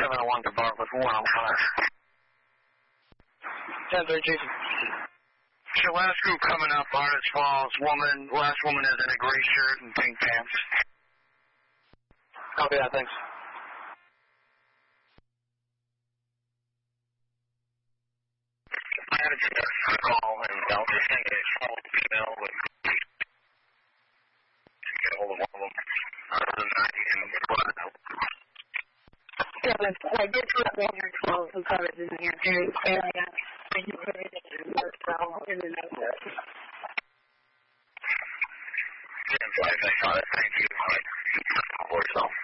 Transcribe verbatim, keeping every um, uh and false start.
seven oh one to Bartlett, one oh five. ten three, Jason. So last group coming up, Artist Falls, woman, last woman is in a gray shirt and pink pants. Copy that, thanks. I had a call and I'll just send a small email with to get hold of one of them. Other than that, you can put it out. Yeah, but I did put one or twelve who covered in the area, and you put it in the cell in the notebook. Thank you. Thank you.